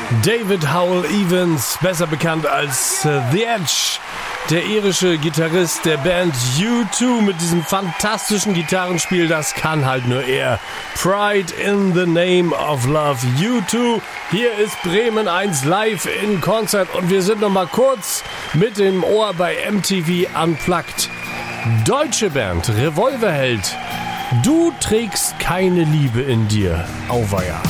David Howell Evans, besser bekannt als The Edge, der irische Gitarrist der Band U2 mit diesem fantastischen Gitarrenspiel, das kann halt nur er. Pride in the Name of Love, U2. Hier ist Bremen 1 live in Konzert und wir sind noch mal kurz mit dem Ohr bei MTV Unplugged. Deutsche Band Revolverheld. Du trägst keine Liebe in dir. Auweia.